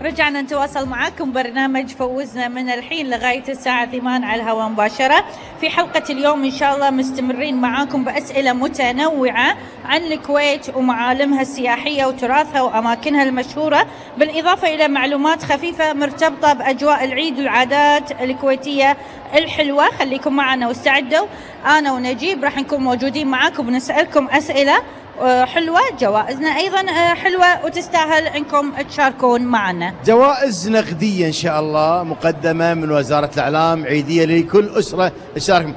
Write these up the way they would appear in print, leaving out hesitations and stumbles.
رجعنا نتواصل معاكم برنامج فوزنا من الحين لغاية الساعة 8 على الهواء مباشرة. في حلقة اليوم إن شاء الله مستمرين معاكم بأسئلة متنوعة عن الكويت ومعالمها السياحية وتراثها وأماكنها المشهورة، بالإضافة إلى معلومات خفيفة مرتبطة بأجواء العيد والعادات الكويتية الحلوة. خليكم معنا واستعدوا، أنا ونجيب راح نكون موجودين معاكم ونسألكم أسئلة حلوة، جوائزنا أيضا حلوة وتستاهل أنكم تشاركون معنا. جوائز نقدية إن شاء الله مقدمة من وزارة الإعلام، عيدية لكل أسرة تشارك.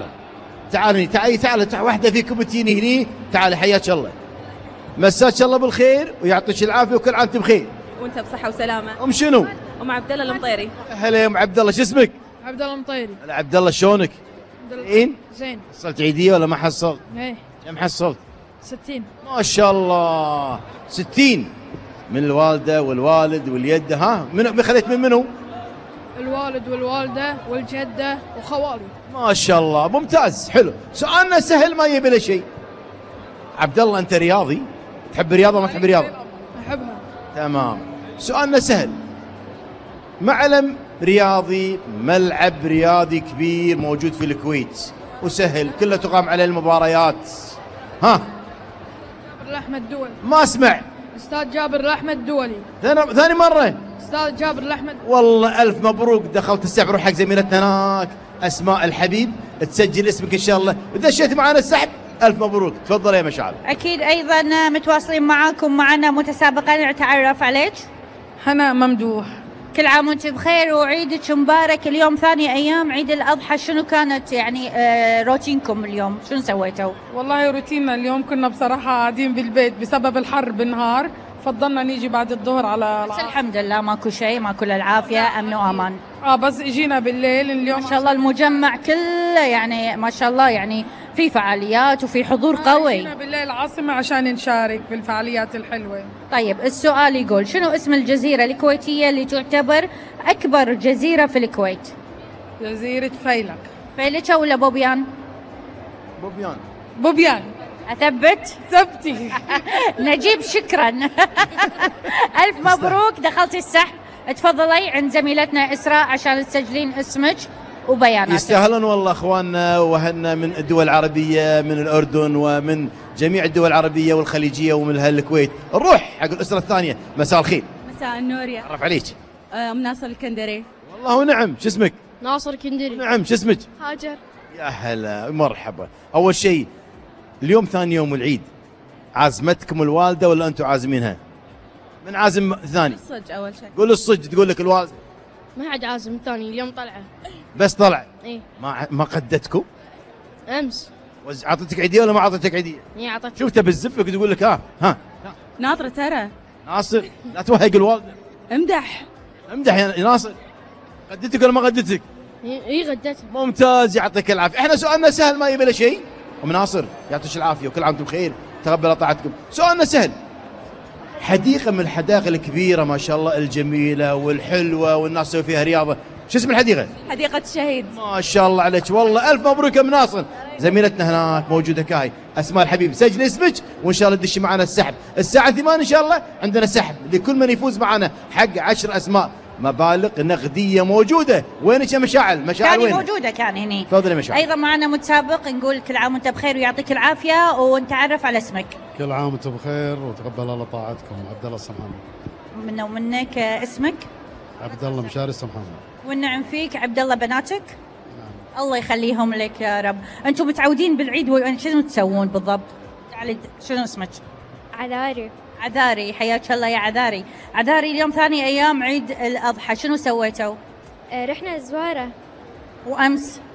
تعال واحدة فيكم تجيني هني، تعال حياك الله، مساك الله بالخير ويعطيك العافية وكل عام بخير. وانت بصحة وسلامة. أم شنو؟ أم عبد الله المطيري. هلا يا أم عبد الله، شو اسمك؟ عبد الله المطيري. هلا عبد الله، شلونك؟ زين؟ زين. حصلت عيدية ولا ما حصلت؟ ايه. كم حصلت؟ 60. ما شاء الله 60 من الوالدة والوالد واليد. ها من خذيت من منو؟ الوالد والوالدة والجدة وخوالي. ما شاء الله ممتاز، حلو. سؤالنا سهل ما يبي له شيء. عبد الله انت رياضي؟ تحب الرياضة ما تحب الرياضة؟ احبها. تمام. سؤالنا سهل. معلم رياضي، ملعب رياضي كبير موجود في الكويت وسهل، كله تقام عليه المباريات. ها؟ جابر الأحمد الدولي. ما اسمع. استاذ جابر الأحمد الدولي. ثاني مرة. استاذ جابر الأحمد. والله ألف مبروك، دخلت السحب. روح حق زميلتنا هناك أسماء الحبيب تسجل اسمك إن شاء الله، ودشيت معنا السحب. ألف مبروك، تفضل يا مشعل. أكيد أيضا متواصلين معاكم، معنا متسابقة نتعرف عليك. حناء ممدوح. كل عام وانت بخير وعيدك مبارك. اليوم ثاني أيام عيد الأضحى، شنو كانت يعني روتينكم اليوم؟ شنو سويتوا؟ والله روتيننا اليوم كنا بصراحة قاعدين بالبيت بسبب الحر بالنهار، فضلنا نيجي بعد الظهر على بس الحمد لله ماكو شيء، ماكو العافية، أمن وأمان. بس اجينا بالليل اليوم ما شاء الله المجمع كله يعني ما شاء الله يعني في فعاليات وفي حضور قوي. اجينا بالليل العاصمة عشان نشارك بالفعاليات الحلوة. طيب السؤال يقول شنو اسم الجزيرة الكويتية اللي تعتبر أكبر جزيرة في الكويت؟ جزيرة فيلق. فيلقة ولا بوبيان؟ بوبيان. أثبت؟ ثبتي. نجيب شكرا. ألف مبروك، دخلتي السحب. تفضلي عند زميلتنا إسراء عشان تسجلين اسمك وبياناتك. يستاهلون والله اخواننا واهلنا من الدول العربية، من الأردن ومن جميع الدول العربية والخليجية ومن أهل الكويت. نروح حق الأسرة الثانية. مساء الخير. مساء النور يا عرف عليك. أم ناصر الكندري. والله ونعم. شو اسمك؟ ناصر كندري. نعم. شو اسمك؟ هاجر. يا هلا مرحبا. أول شيء اليوم ثاني يوم العيد، عازمتكم الوالدة ولا أنتم عازمينها؟ من عازم ثاني؟ الصج أول شيء. قول الصج، تقول لك الوالدة. ما حد عازم ثاني، اليوم طلعه. بس طلع. ايه. ما قدتكم؟ امس. اعطتك عيديه ولا ما اعطتك عيديه؟ هي اعطتني. شفتها بالزفك تقول لك ها. ناطرة ترى. ناصر لا توهق الوالده. امدح يا ناصر. قدتك ولا ما قدتك؟ هي غدتها. ممتاز، يعطيك العافيه. احنا سؤالنا سهل ما يبي له شيء. ام ناصر يعطيك العافيه وكل عام وانتم بخير، تقبل طاعتكم. سؤالنا سهل. حديقه من الحدائق الكبيره ما شاء الله الجميله والحلوه والناس تسوي فيها رياضه، شو اسم الحديقه؟ حديقة الشهيد. ما شاء الله عليك، والله الف مبروك يا ام ناصر. زميلتنا هناك موجوده كاي اسماء الحبيب، سجل اسمك وان شاء الله تدشي معنا السحب الساعه 8 ان شاء الله. عندنا سحب لكل من يفوز معنا حق 10 اسماء، مبالغ نقديه موجوده. وينك يا مشاعل كان وين؟ موجودة كان هني. تفضل يا مشاعل. أيضا معنا متسابق، نقول كل عام وانت بخير ويعطيك العافية ونتعرف على اسمك. كل عام وانتم بخير وتقبل الله طاعتكم. عبد الله السمحاني. منا ومنك اسمك؟ عبد الله مشاري السمحاني. والنعم فيك عبد الله. بناتك؟ الله يخليهم لك يا رب. انتم متعودين بالعيد شنو تسوون بالضبط؟ تعالي شنو اسمك؟ عذاري. حياك الله يا عذاري. عذاري اليوم ثاني ايام عيد الاضحى، شنو سويتوا؟ رحنا الزوارة. وامس؟